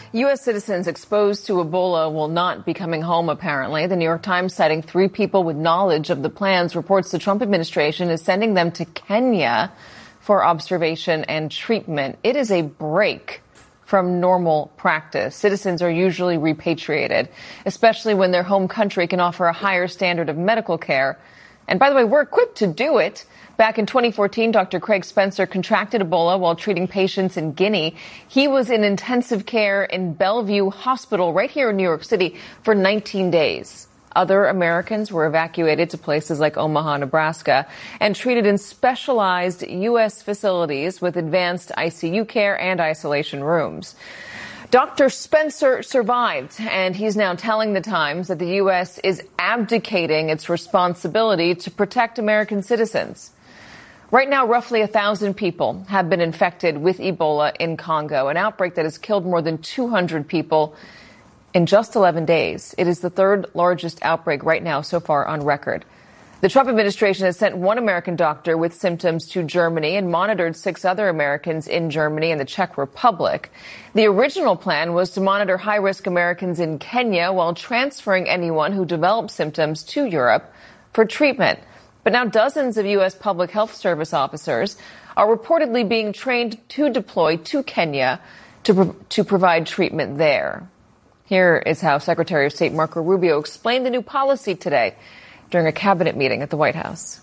U.S. citizens exposed to Ebola will not be coming home, apparently. The New York Times, citing 3 people with knowledge of the plans, reports the Trump administration is sending them to Kenya for observation and treatment. It is a break from normal practice. Citizens are usually repatriated, especially when their home country can offer a higher standard of medical care. And by the way, we're equipped to do it. Back in 2014, Dr. Craig Spencer contracted Ebola while treating patients in Guinea. He was in intensive care in Bellevue Hospital right here in New York City for 19 days. Other Americans were evacuated to places like Omaha, Nebraska, and treated in specialized U.S. facilities with advanced ICU care and isolation rooms. Dr. Spencer survived, and he's now telling the Times that the U.S. is abdicating its responsibility to protect American citizens. Right now, roughly 1,000 people have been infected with Ebola in Congo, an outbreak that has killed more than 200 people in just 11 days. It is the 3rd largest outbreak right now so far on record. The Trump administration has sent 1 American doctor with symptoms to Germany and monitored 6 other Americans in Germany and the Czech Republic. The original plan was to monitor high-risk Americans in Kenya while transferring anyone who developed symptoms to Europe for treatment. But now dozens of U.S. Public Health Service officers are reportedly being trained to deploy to Kenya to provide treatment there. Here is how Secretary of State Marco Rubio explained the new policy today during a cabinet meeting at the White House.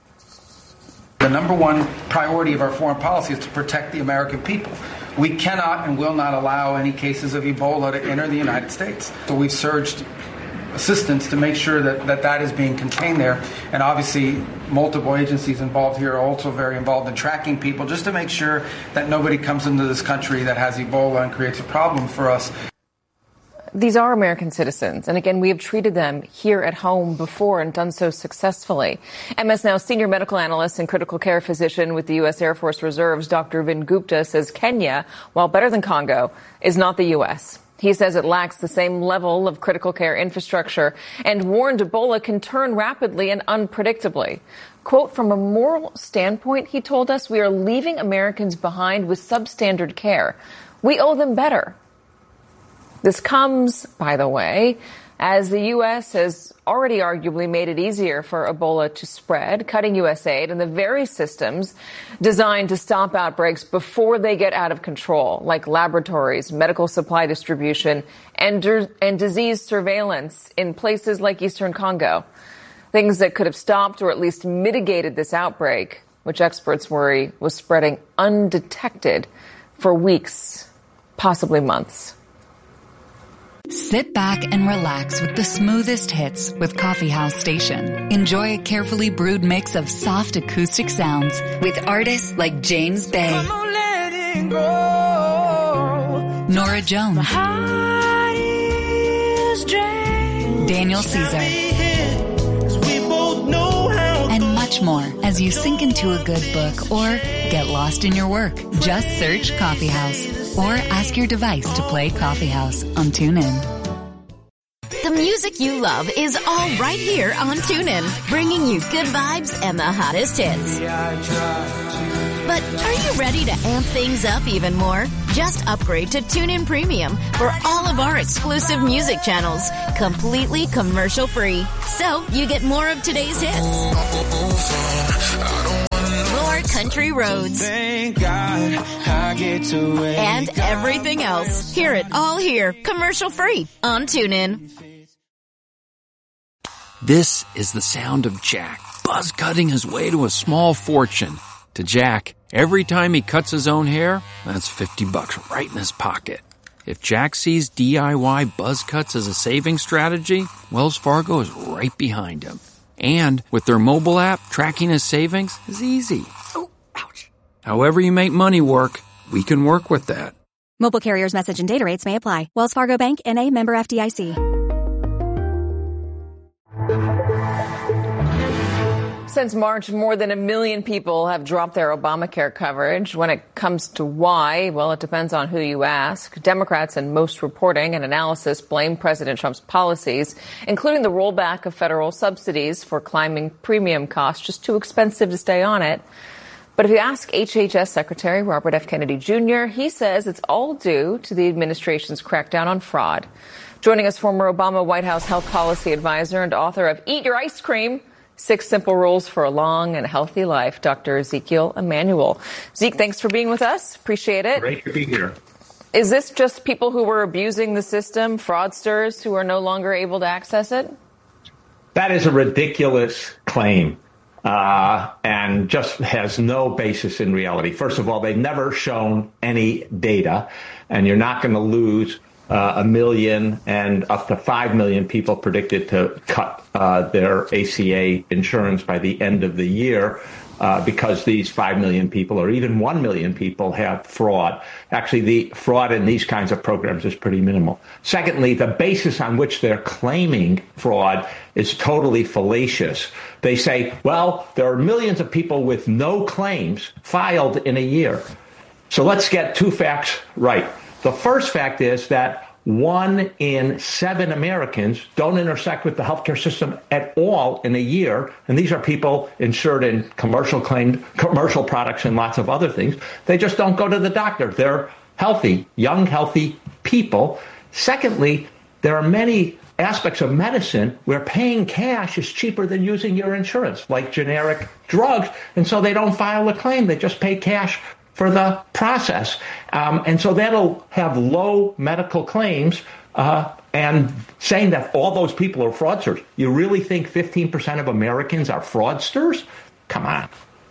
The number one priority of our foreign policy is to protect the American people. We cannot and will not allow any cases of Ebola to enter the United States. So we've surged assistance to make sure that is being contained there. And obviously, multiple agencies involved here are also very involved in tracking people just to make sure that nobody comes into this country that has Ebola and creates a problem for us. These are American citizens, and again, we have treated them here at home before and done so successfully. MS Now senior medical analyst and critical care physician with the U.S. Air Force Reserves, Dr. Vin Gupta, says Kenya, while better than Congo, is not the U.S. He says it lacks the same level of critical care infrastructure and warned Ebola can turn rapidly and unpredictably. Quote, from a moral standpoint, he told us, we are leaving Americans behind with substandard care. We owe them better. This comes, by the way, as the U.S. has already arguably made it easier for Ebola to spread, cutting U.S. aid and the very systems designed to stop outbreaks before they get out of control, like laboratories, medical supply distribution, and disease surveillance in places like Eastern Congo. Things that could have stopped or at least mitigated this outbreak, which experts worry was spreading undetected for weeks, possibly months. Sit back and relax with the smoothest hits with Coffeehouse Station. Enjoy a carefully brewed mix of soft acoustic sounds with artists like James Bay, Nora Jones, Daniel Caesar, and much more as you sink into a good book or get lost in your work. Just search Coffeehouse or ask your device to play Coffeehouse on TuneIn. The music you love is all right here on TuneIn, bringing you good vibes and the hottest hits. But are you ready to amp things up even more? Just upgrade to TuneIn Premium for all of our exclusive music channels, completely commercial-free. So you get more of today's hits, more country roads, thank God I get to and everything else. Hear it all here, commercial-free on TuneIn. This is the sound of Jack, buzz cutting his way to a small fortune. To Jack, every time he cuts his own hair, that's $50 right in his pocket. If Jack sees DIY buzz cuts as a saving strategy, Wells Fargo is right behind him. And with their mobile app, tracking his savings is easy. Oh, ouch. However you make money work, we can work with that. Mobile carriers' message and data rates may apply. Wells Fargo Bank, N.A., member FDIC. Since March, more than 1 million people have dropped their Obamacare coverage. When it comes to why, well, it depends on who you ask. Democrats and most reporting and analysis blame President Trump's policies, including the rollback of federal subsidies for climbing premium costs, just too expensive to stay on it. But if you ask HHS Secretary Robert F. Kennedy Jr., he says it's all due to the administration's crackdown on fraud. Joining us, former Obama White House health policy advisor and author of Eat Your Ice Cream, 6 Simple Rules for a Long and Healthy Life, Dr. Ezekiel Emanuel. Zeke, thanks for being with us. Appreciate it. Great to be here. Is this just people who were abusing the system, fraudsters who are no longer able to access it? That is a ridiculous claim and just has no basis in reality. First of all, they've never shown any data, and you're not going to lose 1 million and up to 5 million people predicted to cut their ACA insurance by the end of the year because these 5 million people or even 1 million people have fraud. Actually, the fraud in these kinds of programs is pretty minimal. Secondly, the basis on which they're claiming fraud is totally fallacious. They say, well, there are millions of people with no claims filed in a year. So let's get 2 facts right. The first fact is that 1 in 7 Americans don't intersect with the healthcare system at all in a year. And these are people insured in commercial products and lots of other things. They just don't go to the doctor. They're healthy, young, healthy people. Secondly, there are many aspects of medicine where paying cash is cheaper than using your insurance, like generic drugs. And so they don't file a claim. They just pay cash for the process. And so that'll have low medical claims and saying that all those people are fraudsters. You really think 15% of Americans are fraudsters? Come on.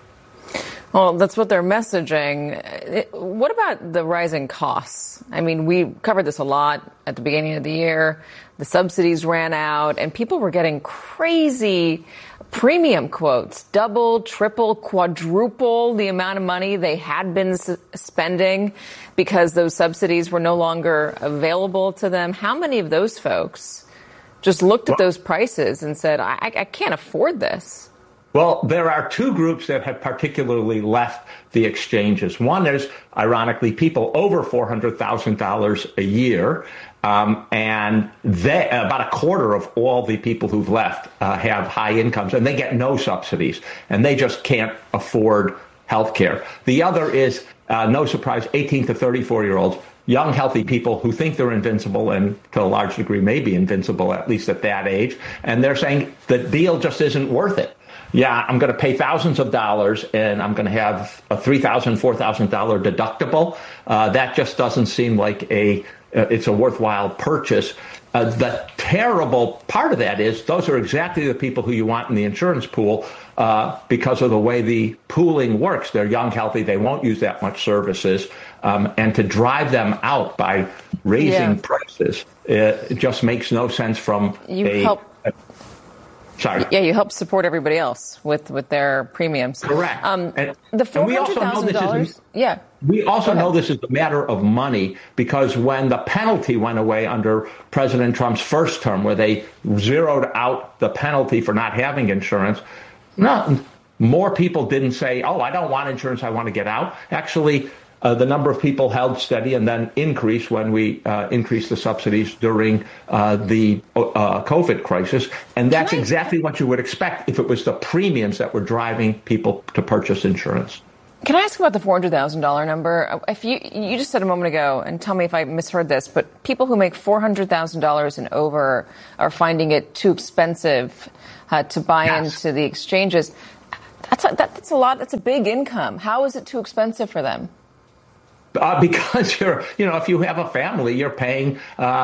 Well, that's what they're messaging. What about the rising costs? I mean, we covered this a lot at the beginning of the year. The subsidies ran out and people were getting crazy premium quotes, double, triple, quadruple the amount of money they had been spending because those subsidies were no longer available to them. How many of those folks just looked at those prices and said, I can't afford this? Well, there are 2 groups that have particularly left the exchanges. One is, ironically, people over $400,000 a year. And about a quarter of all the people who've left have high incomes, and they get no subsidies, and they just can't afford health care. The other is, no surprise, 18 to 34-year-olds, young, healthy people who think they're invincible and to a large degree may be invincible, at least at that age. And they're saying the deal just isn't worth it. Yeah, I'm going to pay thousands of dollars and I'm going to have a $3,000, $4,000 deductible. That just doesn't seem like it's a worthwhile purchase. The terrible part of that is those are exactly the people who you want in the insurance pool because of the way the pooling works. They're young, healthy. They won't use that much services. And to drive them out by raising prices, it just makes no sense from Sorry. Yeah, you help support everybody else with their premiums. Correct. The $400,000. Yeah. We also know this is a matter of money because when the penalty went away under President Trump's first term, where they zeroed out the penalty for not having insurance, more people didn't say, oh, I don't want insurance, I want to get out. Actually, the number of people held steady and then increased when we increased the subsidies during the COVID crisis. And that's exactly what you would expect if it was the premiums that were driving people to purchase insurance. Can I ask about the $400,000 number? If you just said a moment ago, and tell me if I misheard this, but people who make $400,000 and over are finding it too expensive to buy into the exchanges. That's a lot. That's a big income. How is it too expensive for them? Because if you have a family, you're paying,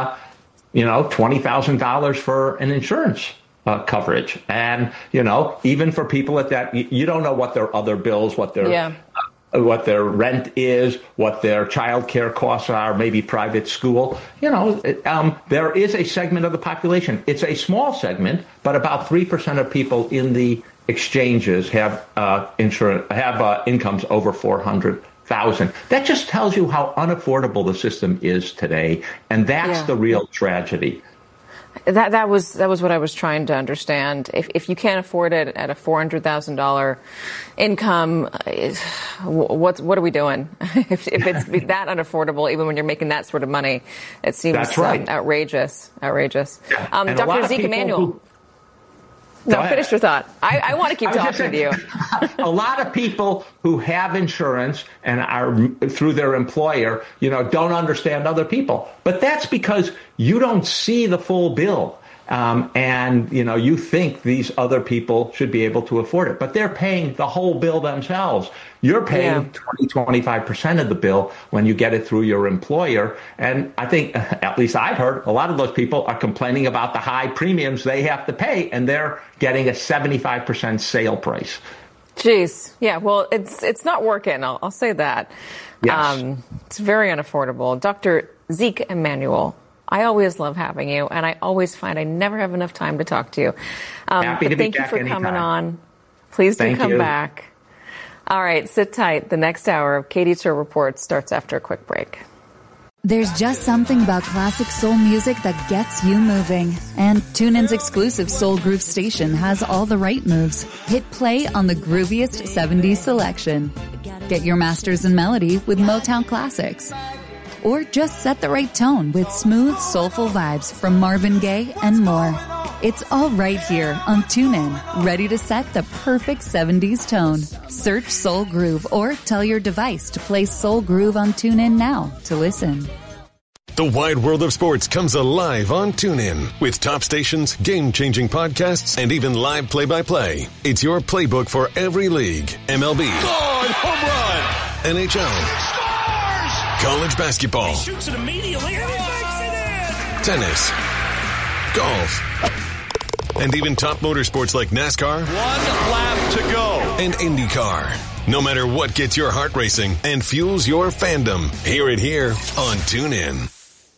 $20,000 for an insurance coverage. And, even for people at that, you don't know what their other bills, what their rent is, what their child care costs are, maybe private school. There is a segment of the population. It's a small segment, but about 3% of people in the exchanges have incomes over $400,000. That just tells you how unaffordable the system is today, and that's the real tragedy. That was what I was trying to understand. If you can't afford it at a $400,000 income, what are we doing? If it's that unaffordable, even when you're making that sort of money, it seems outrageous. Yeah. Dr. Zeke Emanuel. No, finish your thought. I want to keep talking to you. A lot of people who have insurance and are through their employer, don't understand other people. But that's because you don't see the full bill. And you think these other people should be able to afford it, but they're paying the whole bill themselves. You're paying 20-25% of the bill when you get it through your employer. And I think, at least I've heard, a lot of those people are complaining about the high premiums they have to pay, and they're getting a 75% sale price. Jeez. Yeah, well, it's not working. I'll say that. Yes. It's very unaffordable. Dr. Zeke Emanuel, I always love having you, and I always find I never have enough time to talk to you. Happy to be thank you back for anytime. coming on. Please do come back. All right, sit tight. The next hour of Katie Tur Reports starts after a quick break. There's just something about classic soul music that gets you moving. And TuneIn's exclusive Soul Groove station has all the right moves. Hit play on the grooviest 70s selection. Get your masters in melody with Motown classics. Or just set the right tone with smooth, soulful vibes from Marvin Gaye and more. It's all right here on TuneIn, ready to set the perfect 70s tone. Search Soul Groove or tell your device to play Soul Groove on TuneIn now to listen. The wide world of sports comes alive on TuneIn with top stations, game-changing podcasts, and even live play-by-play. It's your playbook for every league. MLB. Home run. NHL. College basketball. He shoots it immediately and he makes it in! Tennis. Golf. And even top motorsports like NASCAR. 1 lap to go. And IndyCar. No matter what gets your heart racing and fuels your fandom, hear it here on TuneIn.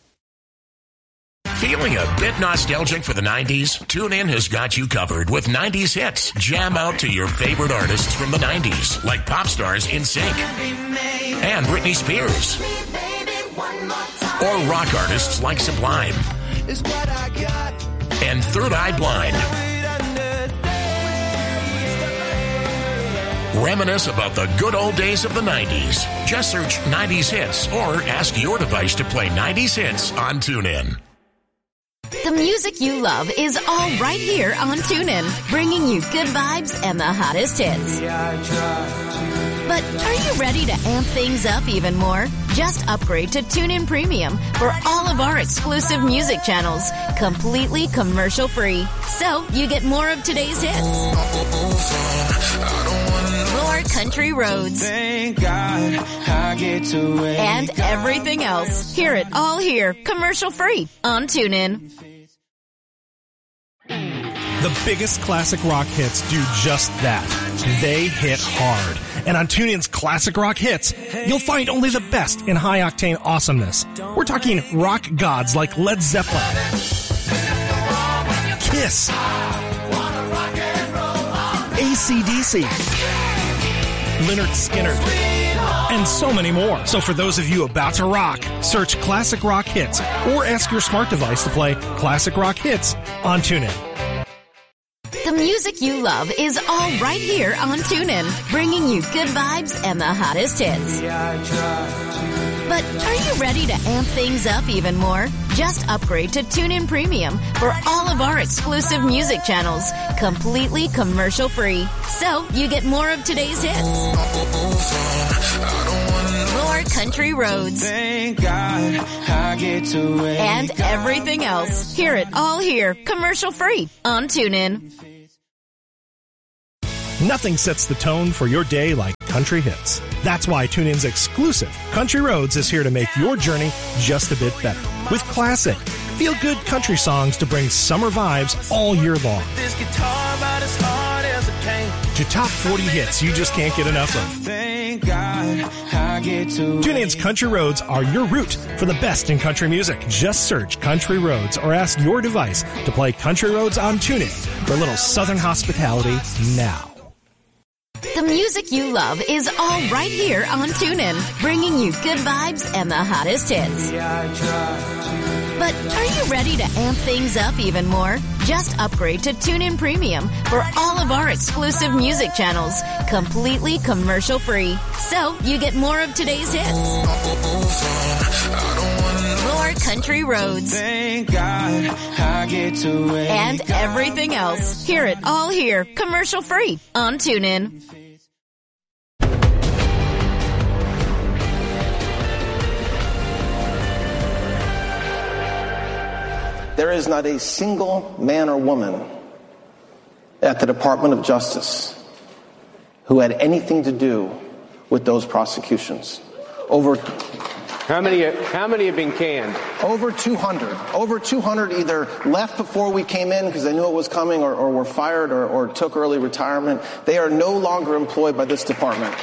Feeling a bit nostalgic for the 90s? TuneIn has got you covered with 90s hits. Jam out to your favorite artists from the 90s, like pop stars NSYNC and Britney Spears. Or rock artists like Sublime and Third Eye Blind. Reminisce about the good old days of the 90s. Just search 90s hits or ask your device to play 90s hits on TuneIn. The music you love is all right here on TuneIn, bringing you good vibes and the hottest hits. But are you ready to amp things up even more? Just upgrade to TuneIn Premium for all of our exclusive music channels, completely commercial-free. So you get more of today's hits. More country roads. Thank God I get to wake and everything else. Hear it all here, commercial-free on TuneIn. The biggest classic rock hits do just that. They hit hard. And on TuneIn's Classic Rock Hits, you'll find only the best in high-octane awesomeness. We're talking rock gods like Led Zeppelin, Kiss, AC/DC, Lynyrd Skynyrd, and so many more. So for those of you about to rock, search Classic Rock Hits or ask your smart device to play Classic Rock Hits on TuneIn. The music you love is all right here on TuneIn, bringing you good vibes and the hottest hits. But are you ready to amp things up even more? Just upgrade to TuneIn Premium for all of our exclusive music channels, completely commercial-free. So you get more of today's hits. More country roads. Thank God I get to wake and everything else. Hear it all here, commercial-free on TuneIn. Nothing sets the tone for your day like country hits. That's why TuneIn's exclusive Country Roads is here to make your journey just a bit better. With classic, feel-good country songs to bring summer vibes all year long. This guitar about as hard as it came. To top 40 hits you just can't get enough of. Thank God I get to TuneIn's Country Roads are your route for the best in country music. Just search Country Roads or ask your device to play Country Roads on TuneIn for a little southern hospitality now. The music you love is all right here on TuneIn, bringing you good vibes and the hottest hits. But are you ready to amp things up even more? Just upgrade to TuneIn Premium for all of our exclusive music channels, completely commercial-free. So you get more of today's hits. More country roads, Thank God I get to wake and everything else. Hear it all here, commercial free on TuneIn. There is not a single man or woman at the Department of Justice who had anything to do with those prosecutions. How many have been canned? Over 200. Over 200 either left before we came in because they knew it was coming or were fired or took early retirement. They are no longer employed by this department.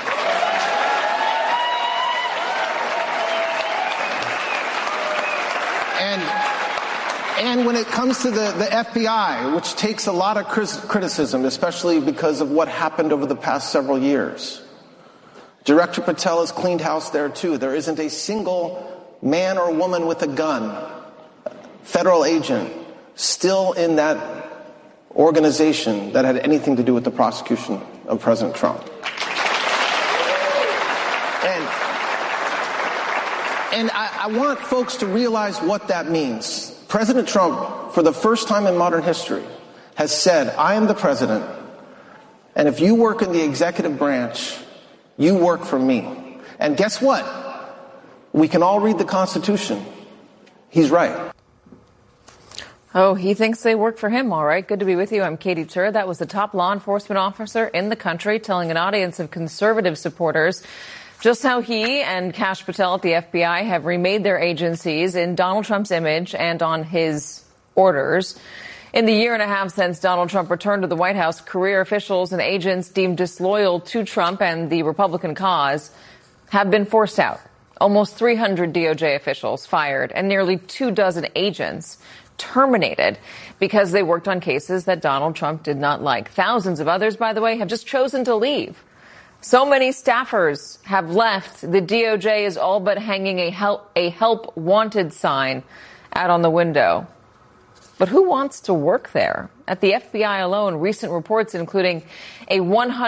And when it comes to the FBI, which takes a lot of criticism, especially because of what happened over the past several years, Director Patel has cleaned house there too. There isn't a single man or woman with a gun, federal agent, still in that organization that had anything to do with the prosecution of President Trump. And I want folks to realize what that means. President Trump, for the first time in modern history, has said, I am the president, and if you work in the executive branch, you work for me. And guess what? We can all read the Constitution. He's right. Oh, he thinks they work for him, all right. Good to be with you. I'm Katie Tur. That was the top law enforcement officer in the country telling an audience of conservative supporters just how he and Kash Patel at the FBI have remade their agencies in Donald Trump's image and on his orders. In the year and a half since Donald Trump returned to the White House, career officials and agents deemed disloyal to Trump and the Republican cause have been forced out. Almost 300 DOJ officials fired and nearly 24 agents terminated because they worked on cases that Donald Trump did not like. Thousands of others, by the way, have just chosen to leave. So many staffers have left. The DOJ is all but hanging a help wanted sign out on the window. But who wants to work there? At the FBI alone, recent reports, including a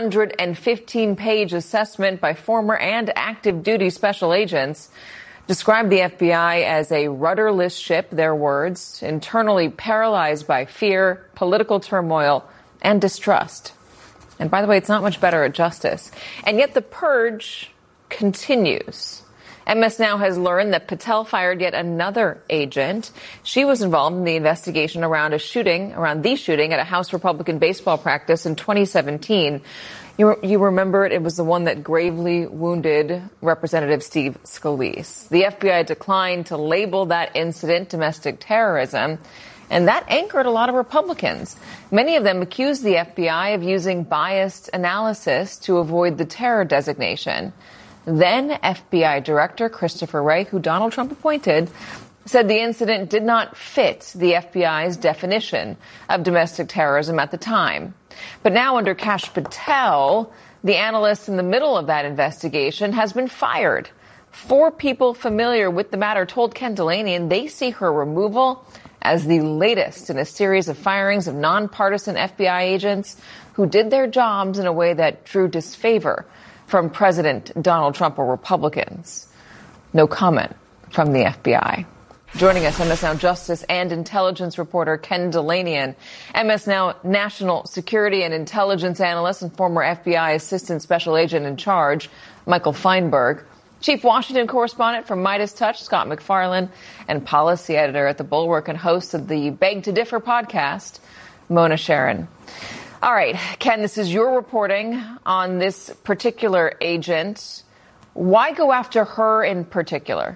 115-page assessment by former and active duty special agents, describe the FBI as a rudderless ship, their words, internally paralyzed by fear, political turmoil, and distrust. And by the way, it's not much better at justice. And yet the purge continues. MS Now has learned that Patel fired yet another agent. She was involved in the investigation around the shooting at a House Republican baseball practice in 2017. You remember it? It was the one that gravely wounded Representative Steve Scalise. The FBI declined to label that incident domestic terrorism. And that angered a lot of Republicans. Many of them accused the FBI of using biased analysis to avoid the terror designation. Then FBI Director Christopher Wray, who Donald Trump appointed, said the incident did not fit the FBI's definition of domestic terrorism at the time. But now under Kash Patel, the analyst in the middle of that investigation has been fired. 4 people familiar with the matter told Ken Dilanian they see her removal as the latest in a series of firings of nonpartisan FBI agents who did their jobs in a way that drew disfavor from President Donald Trump or Republicans. No comment from the FBI. Joining us, MS Now Justice and Intelligence reporter Ken Dilanian, MS Now National Security and Intelligence Analyst and former FBI Assistant Special Agent in Charge, Michael Feinberg, Chief Washington Correspondent from Midas Touch, Scott MacFarlane, and Policy Editor at The Bulwark and host of the Beg to Differ podcast, Mona Sharon. All right, Ken, this is your reporting on this particular agent. Why go after her in particular?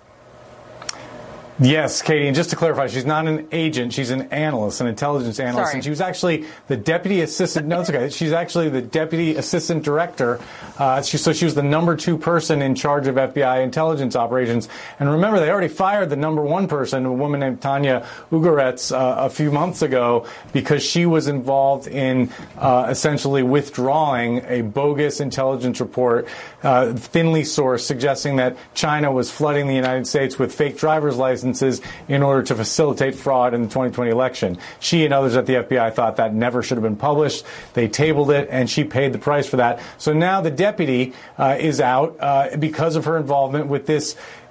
Yes, Katie, and just to clarify, she's not an agent. She's an analyst, an intelligence analyst. Sorry. And she was actually the deputy assistant. No, it's okay. She's actually the deputy assistant director. So she was the number 2 person in charge of FBI intelligence operations. And remember, they already fired the number 1 person, a woman named Tanya Ugoretz, a few months ago because she was involved in essentially withdrawing a bogus intelligence report, thinly sourced, suggesting that China was flooding the United States with fake driver's licenses in order to facilitate fraud in the 2020 election. She and others at the FBI thought that never should have been published. They tabled it, and she paid the price for that. So now the deputy is out because of her involvement with this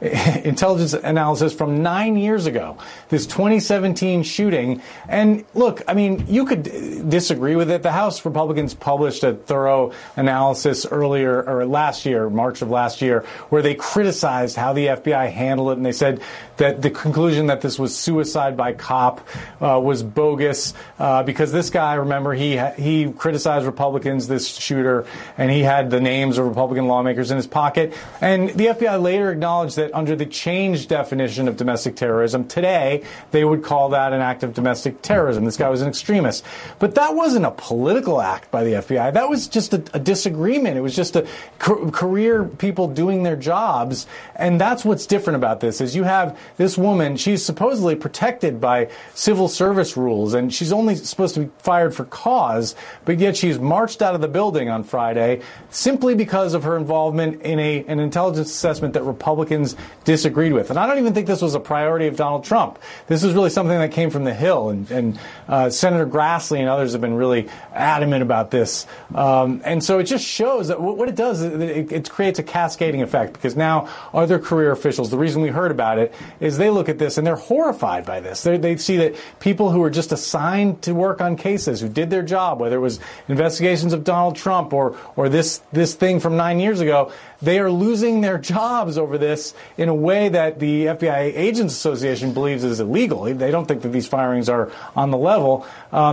intelligence analysis from 9 years ago, this 2017 shooting. And look, I mean, you could disagree with it. The House Republicans published a thorough analysis earlier, or last year, March of last year, where they criticized how the FBI handled it. And they said that the conclusion that this was suicide by cop was bogus because this guy, remember, he criticized Republicans, this shooter, and he had the names of Republican lawmakers in his pocket. And the FBI later acknowledged that under the changed definition of domestic terrorism, today they would call that an act of domestic terrorism. This guy was an extremist. But that wasn't a political act by the FBI. That was just a disagreement. It was just a career people doing their jobs. And that's what's different about this, is you have this woman, she's supposedly protected by civil service rules, and she's only supposed to be fired for cause, but yet she's marched out of the building on Friday simply because of her involvement in an intelligence assessment that Republicans disagreed with. And I don't even think this was a priority of Donald Trump. This is really something that came from the Hill, and Senator Grassley and others have been really adamant about this. And so it just shows that what it does is it creates a cascading effect, because now other career officials, the reason we heard about it is they look at this and they're horrified by this. They see that people who are just assigned to work on cases, who did their job, whether it was investigations of Donald Trump or this thing from 9 years ago, they are losing their jobs over this in a way that the FBI Agents Association believes is illegal. They don't think that these firings are on the level.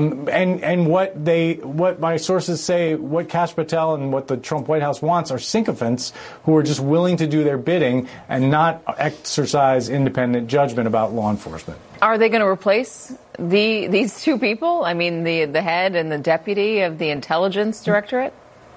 And what my sources say, what Kash Patel and what the Trump White House wants are sycophants who are just willing to do their bidding and not exercise independent judgment about law enforcement. Are they going to replace these two people? I mean, the head and the deputy of the Intelligence Directorate?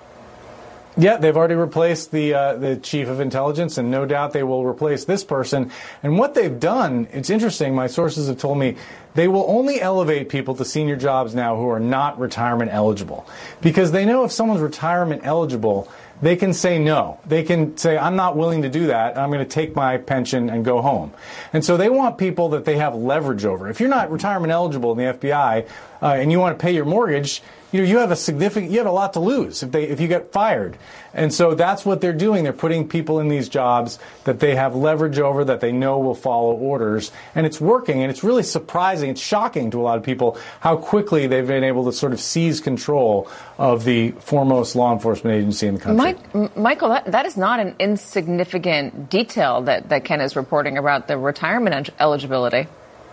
Yeah, they've already replaced the chief of intelligence, and no doubt they will replace this person. And what they've done, it's interesting, my sources have told me, they will only elevate people to senior jobs now who are not retirement eligible. Because they know if someone's retirement eligible, they can say no. They can say, I'm not willing to do that. I'm going to take my pension and go home. And so they want people that they have leverage over. If you're not retirement eligible in the FBI and you want to pay your mortgage, you have a lot to lose if you get fired. And so that's what they're doing. They're putting people in these jobs that they have leverage over, that they know will follow orders. And it's working, and it's really surprising. It's shocking to a lot of people how quickly they've been able to sort of seize control of the foremost law enforcement agency in the country. Michael, that is not an insignificant detail that Ken is reporting about the retirement eligibility.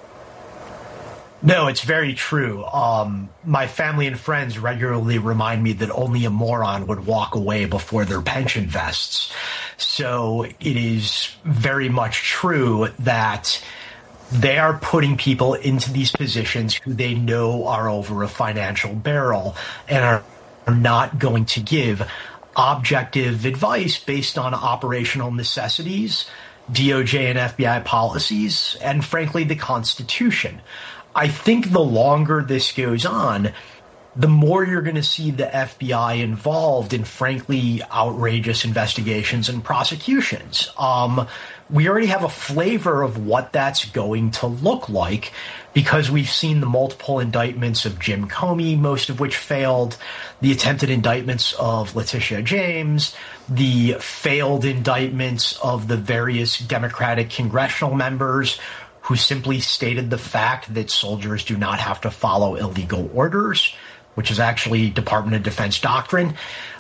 No, it's very true. My family and friends regularly remind me that only a moron would walk away before their pension vests. So it is very much true that they are putting people into these positions who they know are over a financial barrel and are not going to give objective advice based on operational necessities, DOJ and FBI policies, and frankly, the Constitution. I think the longer this goes on, the more you're going to see the FBI involved in, frankly, outrageous investigations and prosecutions. We already have a flavor of what that's going to look like because we've seen the multiple indictments of Jim Comey, most of which failed, the attempted indictments of Letitia James, the failed indictments of the various Democratic congressional members who simply stated the fact that soldiers do not have to follow illegal orders, which is actually Department of Defense doctrine.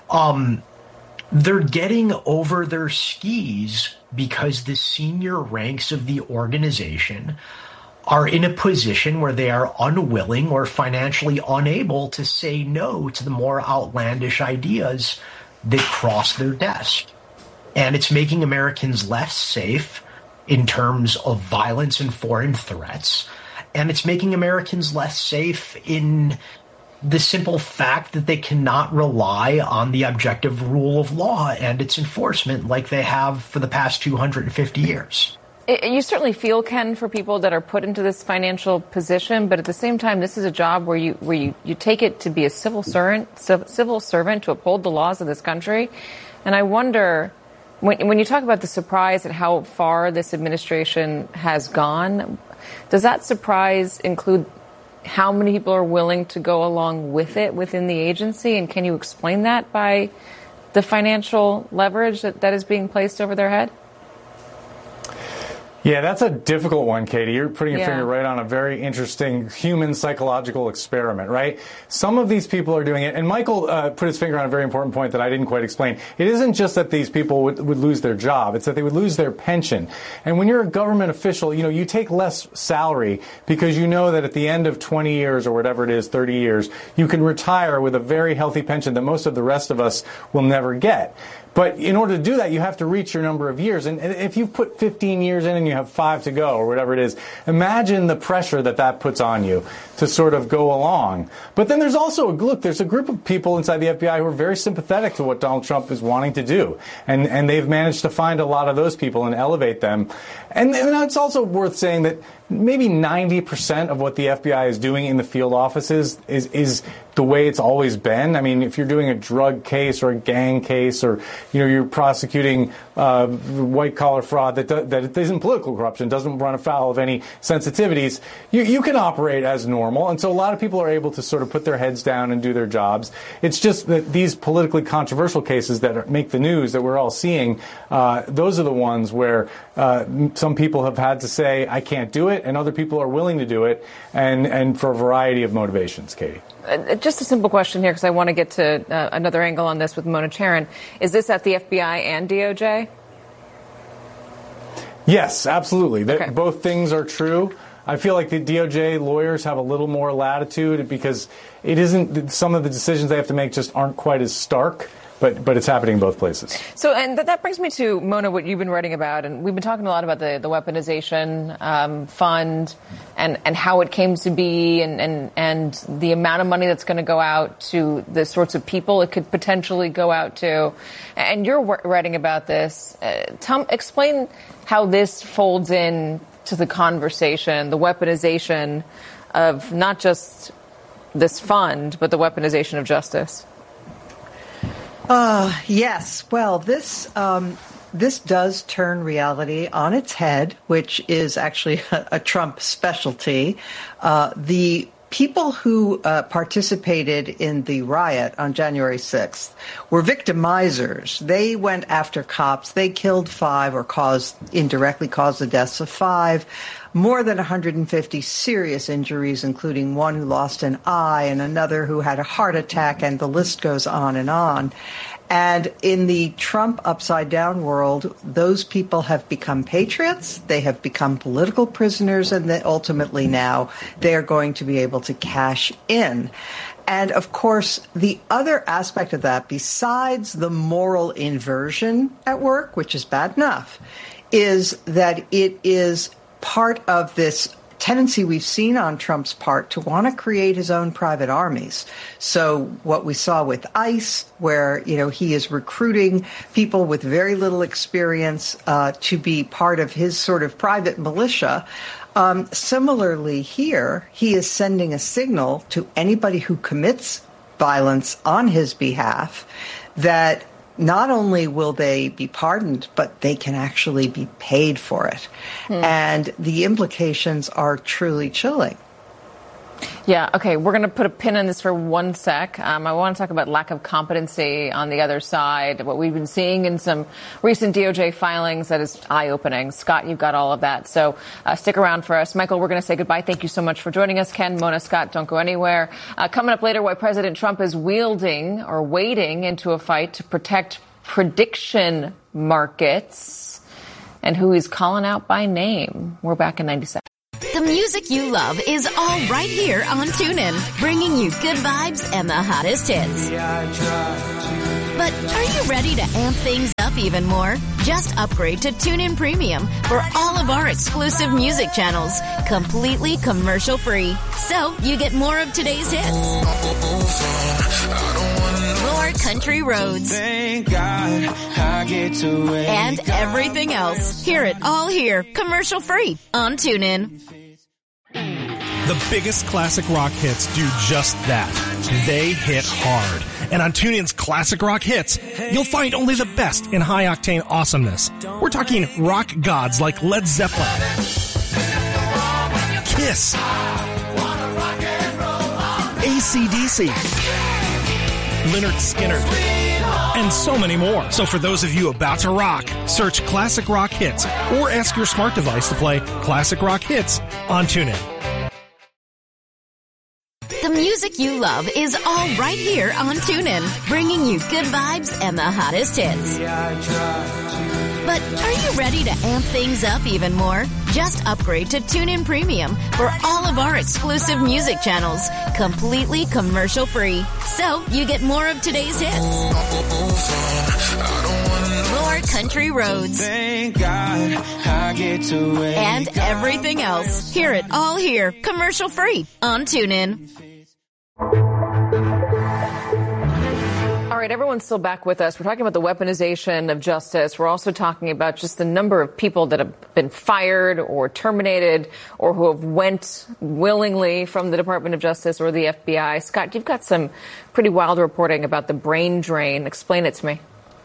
They're getting over their skis because the senior ranks of the organization are in a position where they are unwilling or financially unable to say no to the more outlandish ideas that cross their desk. And it's making Americans less safe in terms of violence and foreign threats. And it's making Americans less safe in the simple fact that they cannot rely on the objective rule of law and its enforcement like they have for the past 250 years. You certainly feel, Ken, for people that are put into this financial position, but at the same time, this is a job where you take it to be a civil servant to uphold the laws of this country. And I wonder, when you talk about the surprise at how far this administration has gone, does that surprise include how many people are willing to go along with it within the agency? And can you explain that by the financial leverage that is being placed over their head? Yeah, that's a difficult one, Katie. You're putting your finger right on a very interesting human psychological experiment, right? Some of these people are doing it, and Michael put his finger on a very important point that I didn't quite explain. It isn't just that these people would lose their job, it's that they would lose their pension. And when you're a government official, you take less salary because you know that at the end of 20 years or whatever it is, 30 years, you can retire with a very healthy pension that most of the rest of us will never get. But in order to do that, you have to reach your number of years. And if you put 15 years in and you have 5 to go or whatever it is, imagine the pressure that puts on you to sort of go along. But then there's also there's a group of people inside the FBI who are very sympathetic to what Donald Trump is wanting to do. And they've managed to find a lot of those people and elevate them. And it's also worth saying that maybe 90% of what the FBI is doing in the field offices is the way it's always been. I mean, if you're doing a drug case or a gang case, or you're prosecuting white-collar fraud that isn't political corruption, doesn't run afoul of any sensitivities, you can operate as normal. And so a lot of people are able to sort of put their heads down and do their jobs. It's just that these politically controversial cases that make the news that we're all seeing, those are the ones where some people have had to say, I can't do it, and other people are willing to do it, and for a variety of motivations, Katie. Just a simple question here, because I want to get to another angle on this with Mona Charen. Is this at the FBI and DOJ? Yes, absolutely. Okay. Both things are true. I feel like the DOJ lawyers have a little more latitude because it isn't, some of the decisions they have to make just aren't quite as stark. But it's happening in both places. So, and that brings me to, Mona, what you've been writing about, and we've been talking a lot about the weaponization fund and how it came to be and the amount of money that's going to go out to the sorts of people it could potentially go out to. And you're writing about this. Explain how this folds in to the conversation, the weaponization of not just this fund, but the weaponization of justice. Yes. Well, this does turn reality on its head, which is actually a Trump specialty. The people who participated in the riot on January 6th were victimizers. They went after cops. They killed 5 or indirectly caused the deaths of 5. More than 150 serious injuries, including one who lost an eye and another who had a heart attack, and the list goes on and on. And in the Trump upside-down world, those people have become patriots, they have become political prisoners, and that ultimately now they are going to be able to cash in. And, of course, the other aspect of that, besides the moral inversion at work, which is bad enough, is that it is part of this tendency we've seen on Trump's part to want to create his own private armies. So what we saw with ICE, where, he is recruiting people with very little experience to be part of his sort of private militia. Similarly here, he is sending a signal to anybody who commits violence on his behalf that not only will they be pardoned, but they can actually be paid for it. And the implications are truly chilling. Yeah, okay, we're going to put a pin in this for 1 sec. I want to talk about lack of competency on the other side, what we've been seeing in some recent DOJ filings that is eye-opening. Scott, you've got all of that, so stick around for us. Michael, we're going to say goodbye. Thank you so much for joining us. Ken, Mona, Scott, don't go anywhere. Coming up later, why President Trump is wading into a fight to protect prediction markets and who he's calling out by name. We're back in 97. The music you love is all right here on TuneIn, bringing you good vibes and the hottest hits. But are you ready to amp things up even more? Just upgrade to TuneIn Premium for all of our exclusive music channels, completely commercial-free. So you get more of today's hits, more country roads, thank God I get to wake and everything else. Hear it all here, commercial-free on TuneIn. The biggest classic rock hits do just that. They hit hard. And on TuneIn's Classic Rock Hits, you'll find only the best in high-octane awesomeness. We're talking rock gods like Led Zeppelin, Kiss, AC/DC, Lynyrd Skynyrd, and so many more. So for those of you about to rock, search Classic Rock Hits or ask your smart device to play Classic Rock Hits on TuneIn. The music you love is all right here on TuneIn, bringing you good vibes and the hottest hits. But are you ready to amp things up even more? Just upgrade to TuneIn Premium for all of our exclusive music channels, completely commercial-free. So you get more of today's hits, more country roads, Thank God I get to wake and everything else. Hear it all here, commercial-free on TuneIn. All right, everyone's still back with us. We're talking about the weaponization of justice. We're also talking about just the number of people that have been fired or terminated or who have went willingly from the Department of Justice or the FBI. Scott, you've got some pretty wild reporting about the brain drain. Explain it to me.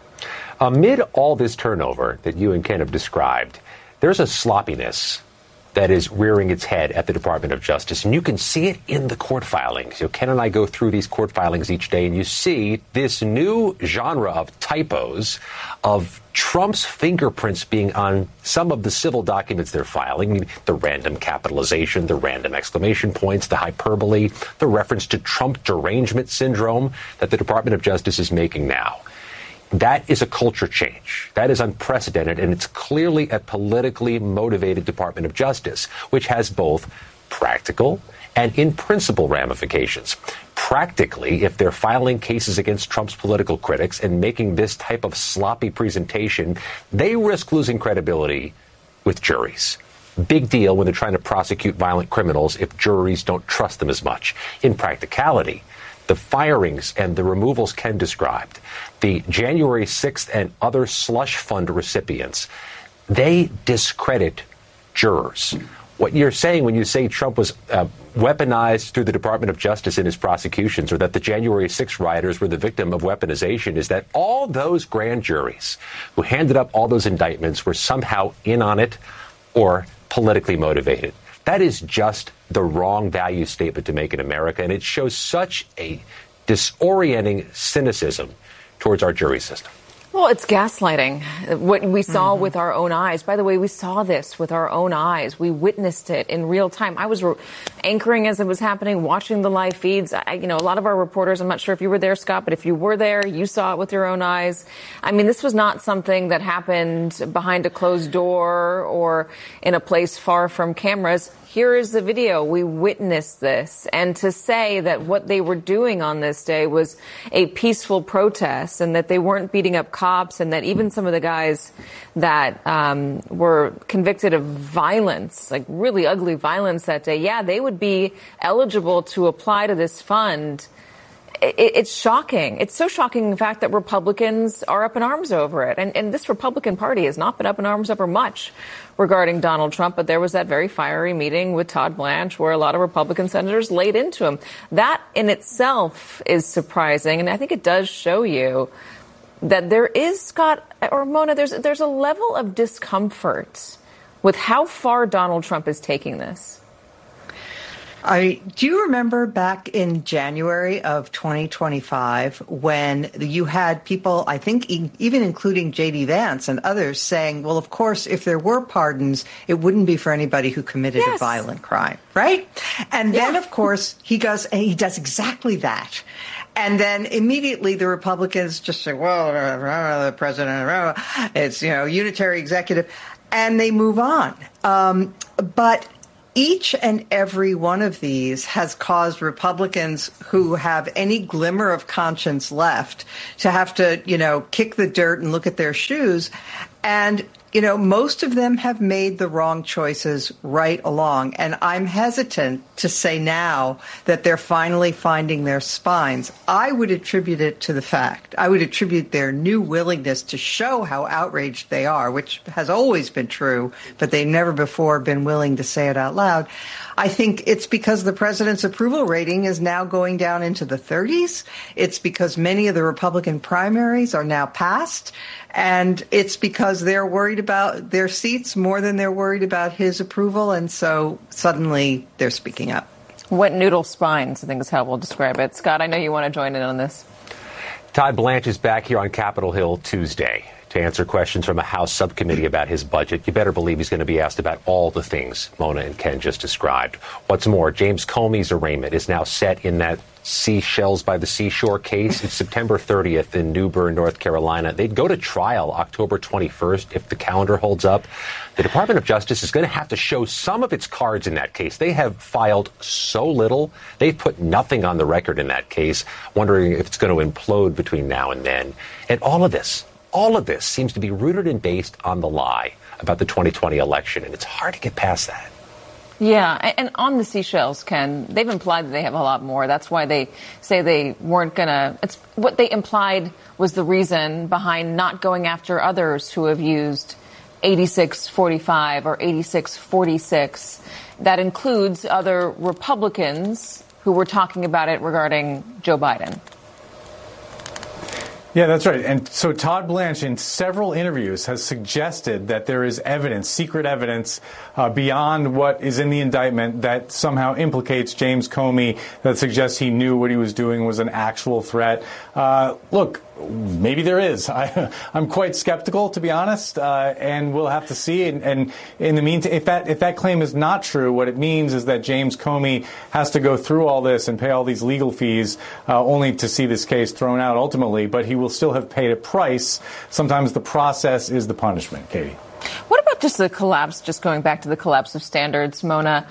Amid all this turnover that you and Ken have described, there's a sloppiness that is rearing its head at the Department of Justice. And you can see it in the court filings. Ken and I go through these court filings each day, and you see this new genre of typos, of Trump's fingerprints being on some of the civil documents they're filing, the random capitalization, the random exclamation points, the hyperbole, the reference to Trump derangement syndrome that the Department of Justice is making now. That is a culture change. That is unprecedented, and it's clearly a politically motivated Department of Justice, which has both practical and in principle ramifications. Practically, if they're filing cases against Trump's political critics and making this type of sloppy presentation, they risk losing credibility with juries. Big deal when they're trying to prosecute violent criminals if juries don't trust them as much. In practicality, the firings and the removals Ken described, the January 6th and other slush fund recipients, they discredit jurors. What you're saying when you say Trump was weaponized through the Department of Justice in his prosecutions, or that the January 6th rioters were the victim of weaponization, is that all those grand juries who handed up all those indictments were somehow in on it or politically motivated. That is just the wrong value statement to make in America, and it shows such a disorienting cynicism towards our jury system. Well, it's gaslighting. What we saw with our own eyes. By the way, we saw this with our own eyes. We witnessed it in real time. I was anchoring as it was happening, watching the live feeds. A lot of our reporters, I'm not sure if you were there, Scott, but if you were there, you saw it with your own eyes. I mean, this was not something that happened behind a closed door or in a place far from cameras. Here is the video. We witnessed this. And to say that what they were doing on this day was a peaceful protest and that they weren't beating up cops and that even some of the guys that were convicted of violence, like really ugly violence that day, yeah, they would be eligible to apply to this fund. It's shocking. It's so shocking, in fact, that Republicans are up in arms over it. And this Republican Party has not been up in arms over much regarding Donald Trump, but there was that very fiery meeting with Todd Blanche where a lot of Republican senators laid into him. That in itself is surprising, and I think it does show you that there is, Scott or Mona, there's a level of discomfort with how far Donald Trump is taking this. Do you remember back in January of 2025 when you had people, I think even including J.D. Vance and others, saying, well, of course, if there were pardons, it wouldn't be for anybody who committed a violent crime, right? And then, of course, he does exactly that. And then immediately the Republicans just say, well, the president, it's, unitary executive, and they move on. But each and every one of these has caused Republicans who have any glimmer of conscience left to have to, kick the dirt and look at their shoes. And, most of them have made the wrong choices right along. And I'm hesitant to say now that they're finally finding their spines. I would attribute it to the fact. I would attribute their new willingness to show how outraged they are, which has always been true, but they've never before been willing to say it out loud. I think it's because the president's approval rating is now going down into the 30s. It's because many of the Republican primaries are now passed. And it's because they're worried about their seats more than they're worried about his approval. And so suddenly they're speaking up. Wet noodle spines, I think is how we'll describe it. Scott, I know you want to join in on this. Todd Blanche is back here on Capitol Hill Tuesday to answer questions from a House subcommittee about his budget. You better believe he's going to be asked about all the things Mona and Ken just described. What's more, James Comey's arraignment is now set in that Seashells by the Seashore case. It's September 30th in New Bern, North Carolina. They'd go to trial October 21st if the calendar holds up. The Department of Justice is going to have to show some of its cards in that case. They have filed so little. They've put nothing on the record in that case, wondering if it's going to implode between now and then. And all of this seems to be rooted and based on the lie about the 2020 election, and it's hard to get past that. Yeah, and on the Seashells, Ken, they've implied that they have a lot more. That's why they say they weren't going to. It's what they implied was the reason behind not going after others who have used 8645 or 8646. That includes other Republicans who were talking about it regarding Joe Biden. Yeah, that's right. And so Todd Blanche in several interviews has suggested that there is evidence, secret evidence, beyond what is in the indictment that somehow implicates James Comey, that suggests he knew what he was doing was an actual threat. Look, maybe there is. I'm quite skeptical, to be honest, and we'll have to see. And in the meantime, if that claim is not true, what it means is that James Comey has to go through all this and pay all these legal fees only to see this case thrown out ultimately. But he will still have paid a price. Sometimes the process is the punishment, Katie. What about just the collapse, just going back to the collapse of standards, Mona?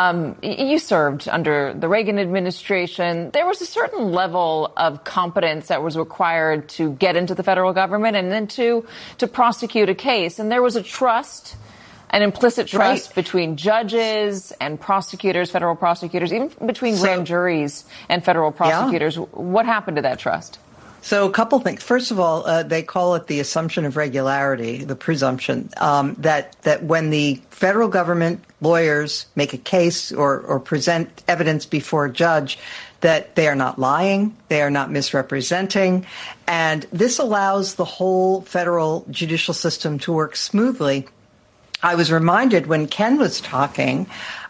You served under the Reagan administration. There was a certain level of competence that was required to get into the federal government and then to prosecute a case. And there was a trust, an implicit trust between judges and prosecutors, federal prosecutors, even between grand juries and federal prosecutors. Yeah. What happened to that trust? So a couple things. First of all, they call it the assumption of regularity, the presumption that when the federal government lawyers make a case or present evidence before a judge, that they are not lying, they are not misrepresenting, and this allows the whole federal judicial system to work smoothly. I was reminded when Ken was talking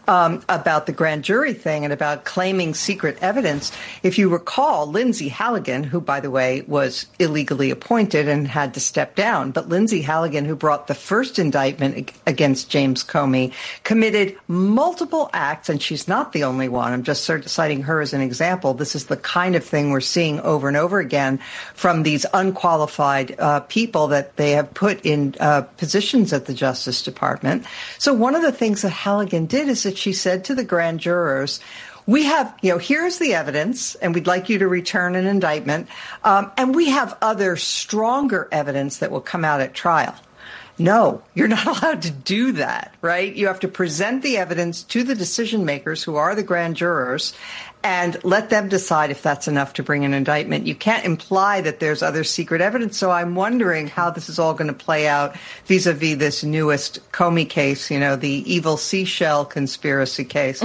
about the grand jury thing and about claiming secret evidence. If you recall, Lindsay Halligan, who, by the way, was illegally appointed and had to step down, but Lindsay Halligan, who brought the first indictment against James Comey, committed multiple acts, and she's not the only one. I'm just citing her as an example. This is the kind of thing we're seeing over and over again from these unqualified people that they have put in positions at the Justice Department. So one of the things that Halligan did is that she said to the grand jurors, we have, here's the evidence, and we'd like you to return an indictment, and we have other stronger evidence that will come out at trial. No, you're not allowed to do that, right? You have to present the evidence to the decision makers, who are the grand jurors, and let them decide if that's enough to bring an indictment. You can't imply that there's other secret evidence. So I'm wondering how this is all going to play out vis-a-vis this newest Comey case, the evil seashell conspiracy case.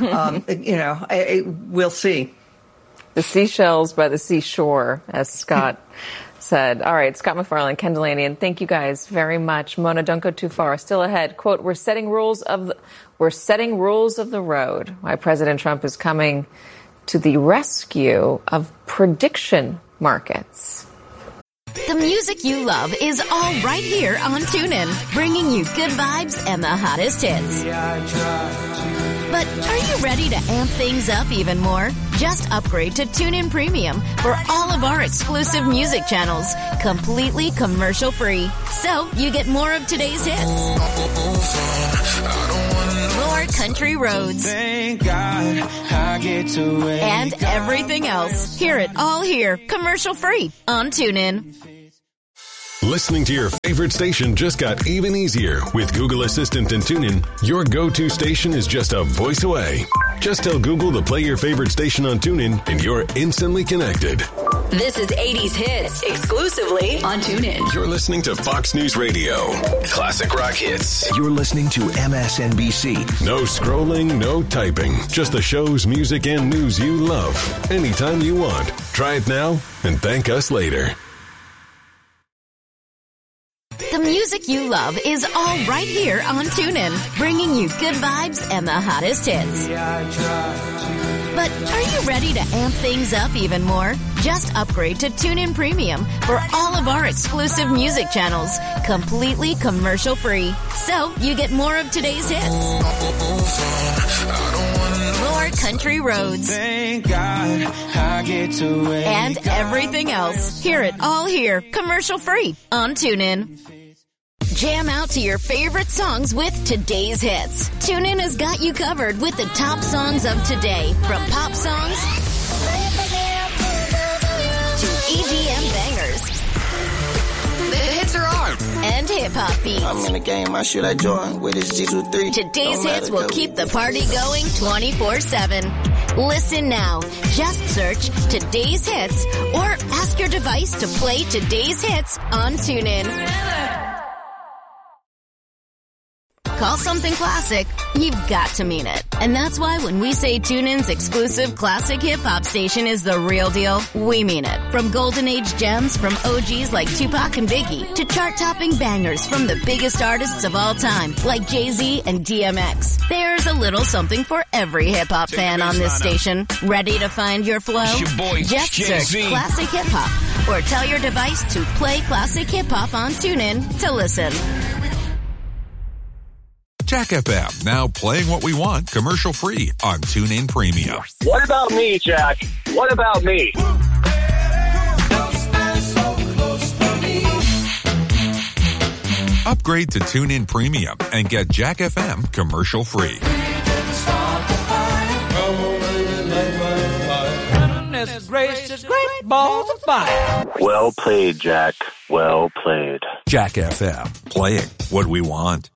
We'll see. The seashells by the seashore, as Scott said. All right, Scott MacFarlane, Ken Delaney, and thank you guys very much. Mona, don't go too far. Still ahead. Quote, we're setting rules of the road. Why President Trump is coming to the rescue of prediction markets. The music you love is all right here on TuneIn, bringing you good vibes and the hottest hits. But are you ready to amp things up even more? Just upgrade to TuneIn Premium for all of our exclusive music channels, completely commercial-free. So you get more of today's hits, more country roads, and everything else. Hear it all here, commercial-free on TuneIn. Listening to your favorite station just got even easier with Google Assistant and TuneIn. Your go-to station is just a voice away. Just tell Google to play your favorite station on TuneIn and you're instantly connected. This is 80s Hits, exclusively on TuneIn. You're listening to Fox News Radio. Classic rock hits. You're listening to MSNBC. No scrolling, no typing. Just the shows, music, and news you love. Anytime you want. Try it now and thank us later. The music you love is all right here on TuneIn, bringing you good vibes and the hottest hits. But are you ready to amp things up even more? Just upgrade to TuneIn Premium for all of our exclusive music channels, completely commercial-free. So you get more of today's hits, more country roads, Thank God I get to wake and everything else. Hear it all here, commercial-free on TuneIn. Jam out to your favorite songs with today's hits. TuneIn has got you covered with the top songs of today, from pop songs to EDM bangers. The hits are on. And hip-hop beats. I'm in the game, I should I join with this G23. Today's hits will keep the party going 24/7. Listen now. Just search Today's Hits or ask your device to play Today's Hits on TuneIn. Call something classic, you've got to mean it. And that's why when we say TuneIn's exclusive classic hip-hop station is the real deal, we mean it. From golden age gems from OGs like Tupac and Biggie to chart-topping bangers from the biggest artists of all time like Jay-Z and DMX. There's a little something for every hip-hop fan on this station. Ready to find your flow? Just search classic hip-hop or tell your device to play classic hip-hop on TuneIn to listen. Jack FM, now playing what we want commercial-free on TuneIn Premium. What about me, Jack? What about me? Upgrade to TuneIn Premium and get Jack FM commercial-free. Well played, Jack. Well played. Jack FM, playing what we want.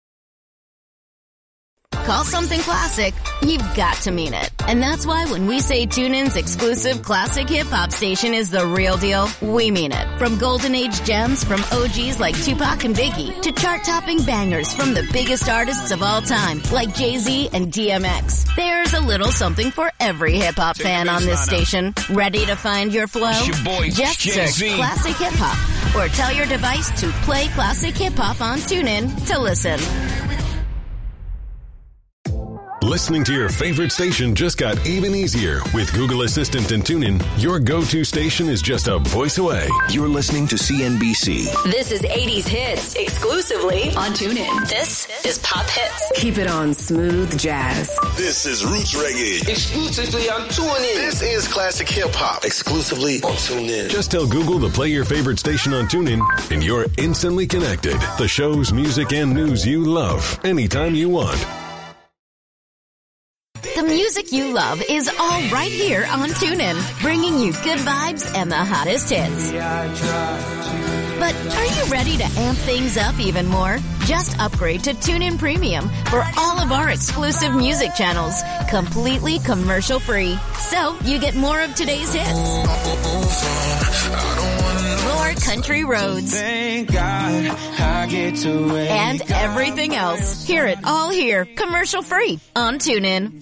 Call something classic, you've got to mean it. And that's why when we say TuneIn's exclusive classic hip-hop station is the real deal, we mean it. From golden age gems from OGs like Tupac and Biggie to chart-topping bangers from the biggest artists of all time like Jay-Z and DMX. There's a little something for every hip-hop fan on this station. Ready to find your flow? Just search classic hip-hop or tell your device to play classic hip-hop on TuneIn to listen. Listening to your favorite station just got even easier. With Google Assistant and TuneIn, your go-to station is just a voice away. You're listening to CNBC. This is 80s Hits exclusively on TuneIn. This is Pop Hits. Keep it on smooth jazz. This is Roots Reggae. Exclusively on TuneIn. This is Classic Hip Hop. Exclusively on TuneIn. Just tell Google to play your favorite station on TuneIn, and you're instantly connected. The shows, music, and news you love anytime you want. The music you love is all right here on TuneIn, bringing you good vibes and the hottest hits. But are you ready to amp things up even more? Just upgrade to TuneIn Premium for all of our exclusive music channels, completely commercial-free. So you get more of today's hits, more country roads, Thank God I get to wake and everything else. Hear it all here, commercial-free on TuneIn.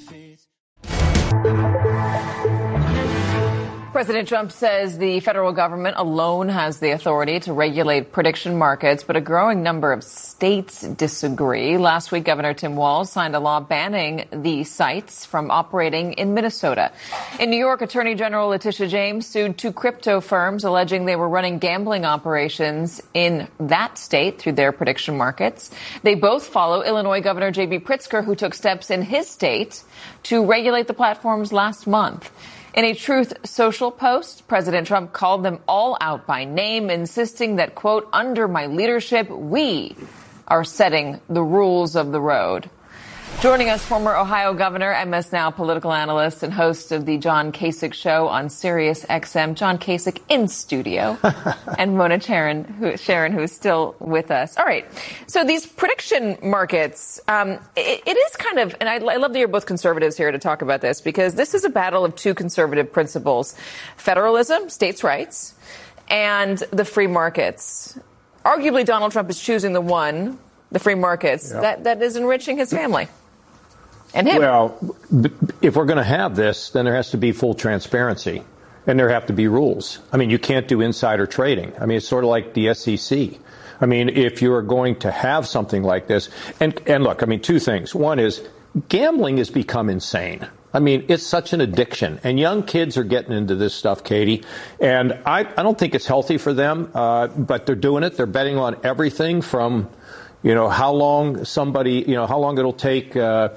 President Trump says the federal government alone has the authority to regulate prediction markets, but a growing number of states disagree. Last week, Governor Tim Walz signed a law banning the sites from operating in Minnesota. In New York, Attorney General Letitia James sued two crypto firms alleging they were running gambling operations in that state through their prediction markets. They both follow Illinois Governor J.B. Pritzker, who took steps in his state to regulate the platforms last month. In a Truth Social post, President Trump called them all out by name, insisting that, quote, under my leadership, we are setting the rules of the road. Joining us, former Ohio Governor, MS Now political analyst, and host of the John Kasich Show on Sirius XM, John Kasich in studio, and Mona Sharon, who is still with us. All right. So these prediction markets, it is kind of, and I love that you're both conservatives here to talk about this, because this is a battle of two conservative principles: federalism, states' rights, and the free markets. Arguably, Donald Trump is choosing the free markets, that is enriching his family. And him. Well, if we're going to have this, then there has to be full transparency, and there have to be rules. I mean, you can't do insider trading. I mean, it's sort of like the SEC. I mean, if you're going to have something like this, and look, I mean, two things. One is gambling has become insane. I mean, it's such an addiction. And young kids are getting into this stuff, Katie. And I don't think it's healthy for them, but they're doing it. They're betting on everything from, how long it'll take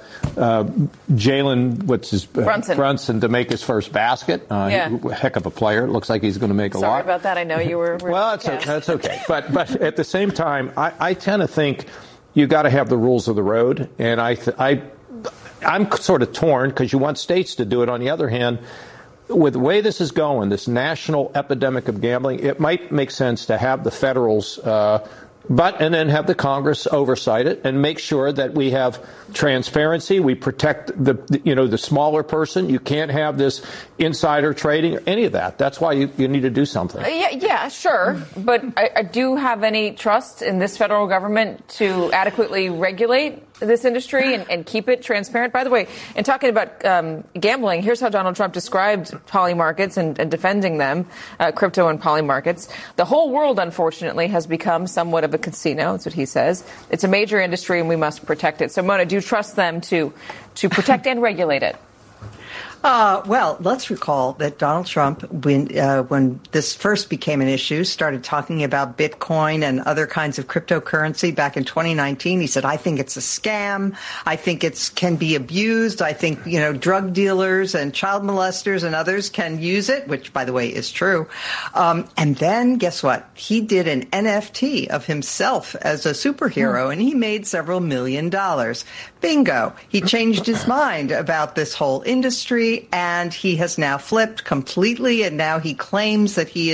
Jalen, Brunson to make his first basket. Heck of a player. It looks like he's going to make a lot. Sorry about that. I know you were. Well, that's okay. But at the same time, I tend to think you got to have the rules of the road. And I'm sort of torn because you want states to do it. On the other hand, with the way this is going, this national epidemic of gambling, it might make sense to have the federals and then have the Congress oversight it and make sure that we have transparency. We protect the smaller person. You can't have this insider trading or any of that. That's why you need to do something. Yeah, sure. But I do have any trust in this federal government to adequately regulate this industry and keep it transparent. By the way, in talking about gambling, here's how Donald Trump described poly markets and defending them, crypto and poly markets. The whole world, unfortunately, has become somewhat of a casino. That's what he says. It's a major industry and we must protect it. So, Mona, do you trust them to protect and regulate it? Well, let's recall that Donald Trump, when this first became an issue, started talking about Bitcoin and other kinds of cryptocurrency back in 2019. He said, I think it's a scam. I think it can be abused. I think, drug dealers and child molesters and others can use it, which, by the way, is true. And then guess what? He did an NFT of himself as a superhero, and he made several $1 million. Bingo. He changed his mind about this whole industry, and he has now flipped completely, and now he claims that he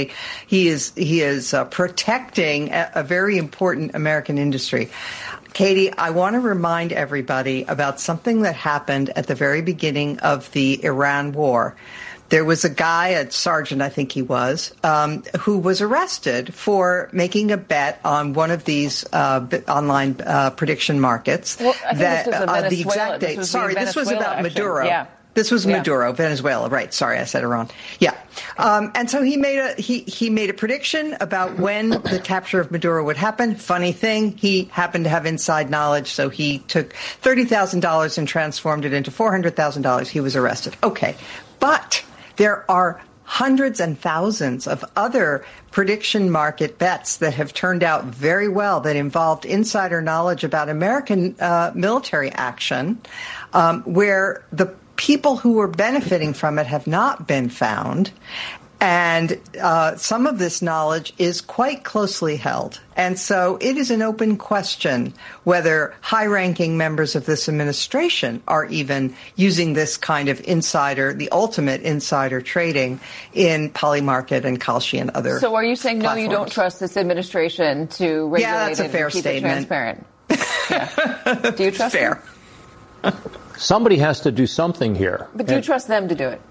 is protecting a very important American industry. Katie, I want to remind everybody about something that happened at the very beginning of the Iran war. There was a guy, a sergeant, I think he was, who was arrested for making a bet on one of these online prediction markets. Well, I think this was Venezuela. The exact date. This was about actually. Maduro. Yeah. This was Maduro, Venezuela. Right. Sorry, I said it wrong. Yeah. And so he made a prediction about when the capture of Maduro would happen. Funny thing, he happened to have inside knowledge, so he took $30,000 and transformed it into $400,000. He was arrested. Okay. But there are hundreds and thousands of other prediction market bets that have turned out very well that involved insider knowledge about American military action, where the people who were benefiting from it have not been found. And some of this knowledge is quite closely held. And so it is an open question whether high-ranking members of this administration are even using this kind of the ultimate insider trading in Polymarket and Kalshi and other So are you saying, platforms. No, you don't trust this administration to regulate that's a fair and keep statement. it transparent? Yeah. Do you trust Fair. them? Somebody has to do something here. But do you trust them to do it?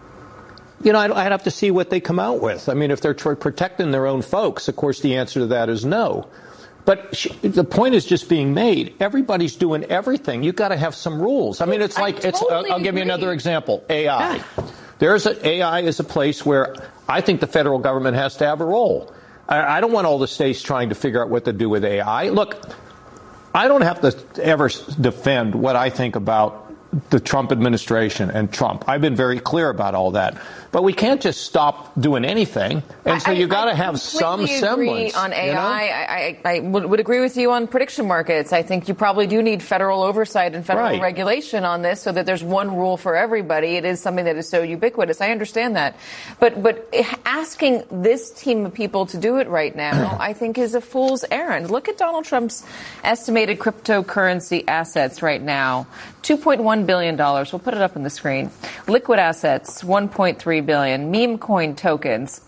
I'd have to see what they come out with. I mean, if they're protecting their own folks, of course, the answer to that is no. But the point is just being made. Everybody's doing everything. You've got to have some rules. I mean, I'll give you another example. AI. AI is a place where I think the federal government has to have a role. I don't want all the states trying to figure out what to do with AI. Look, I don't have to ever defend what I think about the Trump administration and Trump. I've been very clear about all that. But we can't just stop doing anything. And so you've got to have some semblance. On AI. I would agree with you on prediction markets. I think you probably do need federal oversight and federal regulation on this so that there's one rule for everybody. It is something that is so ubiquitous. I understand that. But asking this team of people to do it right now, I think, is a fool's errand. Look at Donald Trump's estimated cryptocurrency assets right now. $2.1 billion. We'll put it up on the screen. Liquid assets, $1.3 billion. Meme coin tokens,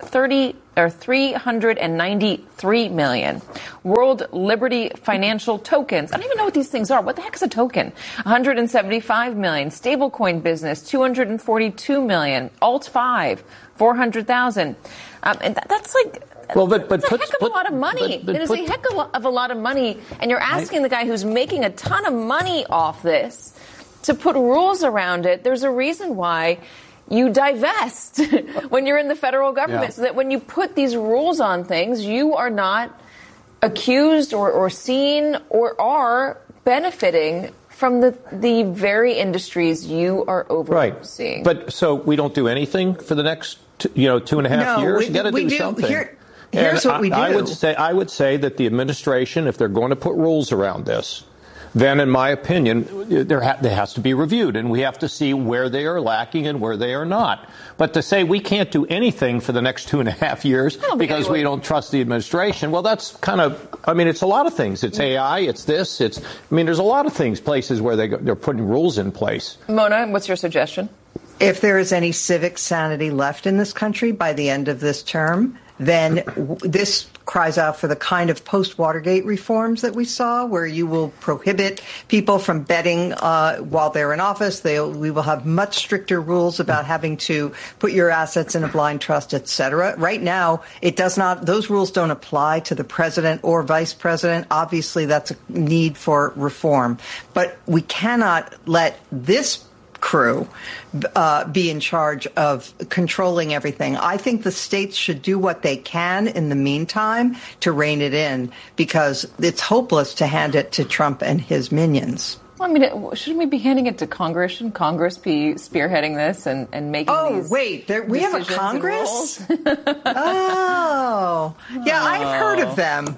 393 million. World Liberty financial tokens. I don't even know what these things are. What the heck is a token? 175 million. Stablecoin business, 242 million. Alt 5, 400,000. And that's like. That's a heck of a lot of money. It is a heck of a lot of money. And you're asking the guy who's making a ton of money off this to put rules around it. There's a reason why you divest when you're in the federal government, so that when you put these rules on things, you are not accused or seen or are benefiting from the very industries you are overseeing. Right. But so we don't do anything for the next 2.5 years? You got to do something. Here's what we do. I would say that the administration, if they're going to put rules around this, then, in my opinion, there has to be reviewed, and we have to see where they are lacking and where they are not. But to say we can't do anything for the next 2.5 years because we don't trust the administration, well, that's it's a lot of things. It's AI, it's this, there's a lot of things, places where they're putting rules in place. Mona, what's your suggestion? If there is any civic sanity left in this country by the end of this term, then this cries out for the kind of post-Watergate reforms that we saw, where you will prohibit people from betting while they're in office. We will have much stricter rules about having to put your assets in a blind trust, et cetera. Right now, those rules don't apply to the president or vice president. Obviously, that's a need for reform. But we cannot let this crew be in charge of controlling everything. I think the states should do what they can in the meantime to rein it in, because it's hopeless to hand it to Trump and his minions. Well, shouldn't we be handing it to Congress? Shouldn't Congress be spearheading this and making these we have a Congress? Yeah, I've heard of them.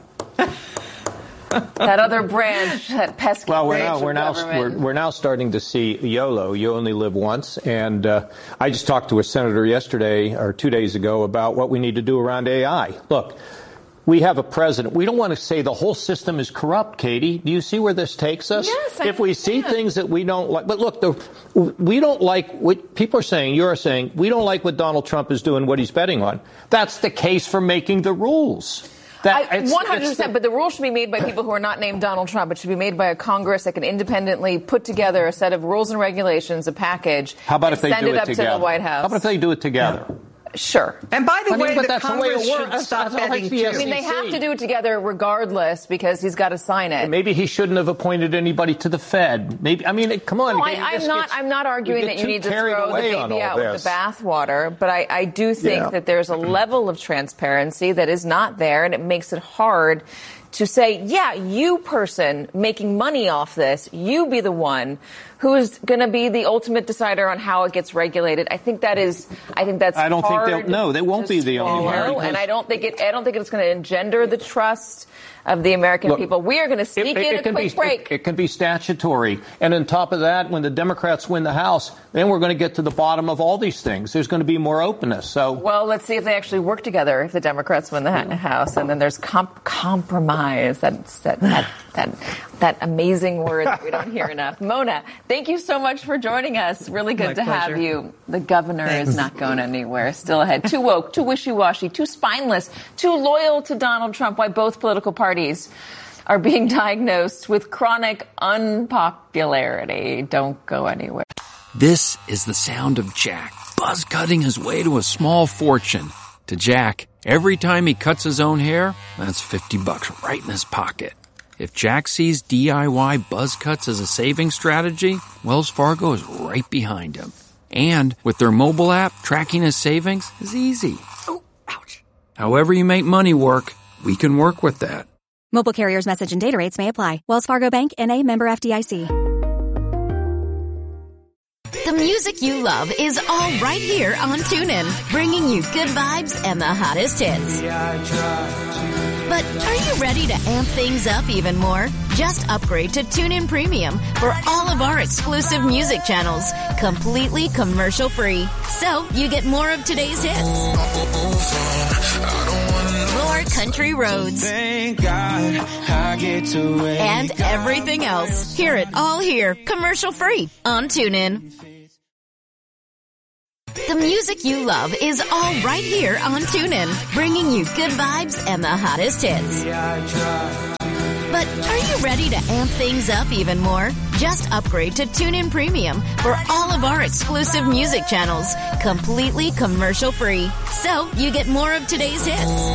That other branch, that pesky branch of government. We're now starting to see YOLO, you only live once. And I just talked to a senator yesterday or 2 days ago about what we need to do around AI. Look, we have a president. We don't want to say the whole system is corrupt, Katie. Do you see where this takes us? Yes, if we see things that we don't like. But look, we don't like what people are saying. You're saying we don't like what Donald Trump is doing, what he's betting on. That's the case for making the rules. 100%, but the rules should be made by people who are not named Donald Trump. It should be made by a Congress that can independently put together a set of rules and regulations, a package. How about if they do it together? Send it up to the White House. How about if they do it together? Yeah. Sure. And by the way, the Congress should stop betting too. They have to do it together regardless because he's got to sign it. Maybe he shouldn't have appointed anybody to the Fed. Come on. No, I'm not arguing that you need to throw the baby out with the bathwater, but I do think that there's a level of transparency that is not there, and it makes it hard to say, you person making money off this, you be the one who's going to be the ultimate decider on how it gets regulated. I think that's hard. They won't be the only one. And I don't think it's going to engender the trust of the American people. We are going to sneak in a quick break. It can be statutory. And on top of that, when the Democrats win the House, then we're going to get to the bottom of all these things. There's going to be more openness. Well, let's see if they actually work together if the Democrats win the House. And then there's compromise. That amazing word that we don't hear enough. Mona, thank you so much for joining us. Really good to have you. The governor is not going anywhere. Still ahead. Too woke, too wishy-washy, too spineless, too loyal to Donald Trump. Why both political parties are being diagnosed with chronic unpopularity. Don't go anywhere. This is the sound of Jack, buzz cutting his way to a small fortune. To Jack, every time he cuts his own hair, that's $50 right in his pocket. If Jack sees DIY buzz cuts as a saving strategy, Wells Fargo is right behind him. And with their mobile app, tracking his savings is easy. Oh, ouch. However you make money work, we can work with that. Mobile carriers' message and data rates may apply. Wells Fargo Bank, N.A., member FDIC. The music you love is all right here on TuneIn, bringing you good vibes and the hottest hits. But are you ready to amp things up even more? Just upgrade to TuneIn Premium for all of our exclusive music channels, completely commercial-free. So you get more of today's hits, more country roads, thank God I get to wake and everything else. Hear it all here, commercial-free on TuneIn. The music you love is all right here on TuneIn, bringing you good vibes and the hottest hits. But are you ready to amp things up even more? Just upgrade to TuneIn Premium for all of our exclusive music channels, completely commercial-free. So you get more of today's hits,